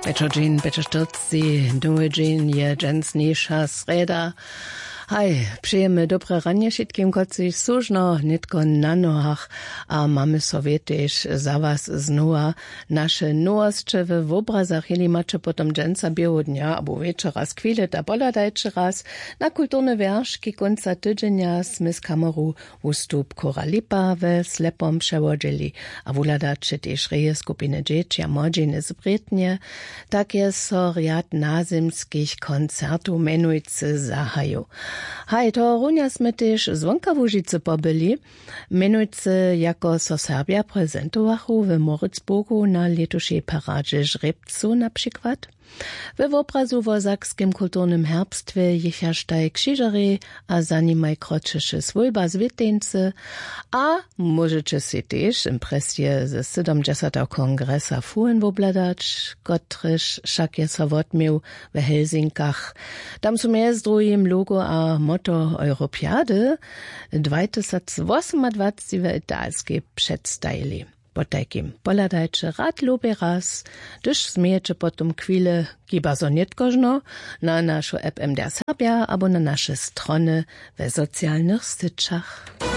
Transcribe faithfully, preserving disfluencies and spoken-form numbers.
Bečo džin, bečo štorci, nowy dżin je dżensniejsza sreda. Haj, přejeme dobre ranje všetkým, koci służno, nitko na nohach, a mamy sobie też za was znova naše nowości w obrazach, jeli macie potom dżensa białego dnia, albo wieczora z chwilę, da poladajcie raz na kulturne wierszki końca tydzienia z kameru ustup Koralipa we slepom przewodzili, a wuladacie też reje skupiny dzieci, a młodziny z Brytnie, tak jest so riad nazimskich koncertów menujcy zahaju. Haj, to runia sme też zvonka w Łužice pobyli, menujcy jako so Serbia prezentowachu w Moritzburgu na letuszej paradzie Żrebcu na przykład. W obrazu w Sakskim kulturnym herbstwie jechaštaj krzyżery a zanimaj kroczysze swojba zwitleńcy, a możecie si też impresje ze siedemdziesiątego kongresa fuhren wobladać, kotryż szak je so wotmił w Helsinkach. Tam są między drugim logo a motto Europiady dwa tysiące osiemnадцать w italskiej przedstawili. Po takim poladajcie rad lubię raz, gdyż zmiejecie potom chwilę kiba so nitkożno na naszą app M D R Serbia albo na nasze strony w socjalnych styczach.